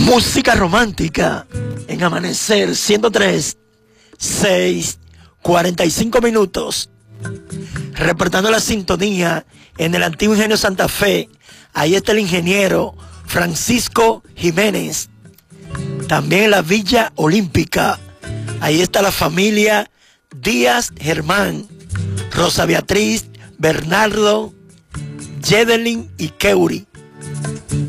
Música romántica en Amanecer 103, 6, 45 minutos. Reportando la sintonía en el antiguo Ingenio Santa Fe. Ahí está el ingeniero Francisco Jiménez. También en la Villa Olímpica. Ahí está la familia Díaz Germán, Rosa Beatriz, Bernardo, Yedelin y Keuri.